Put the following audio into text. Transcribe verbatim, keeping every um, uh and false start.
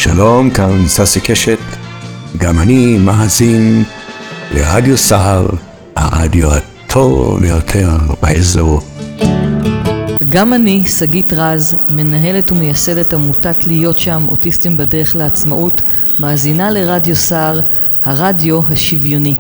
שלום, כאן ססי קשת, גם אני מאזין לרדיו סער, הרדיו הטוב ביותר באזור. גם אני, סגית רז, מנהלת ומייסדת עמותת להיות שם, אוטיסטים בדרך לעצמאות, מאזינה לרדיו סער, הרדיו השוויוני.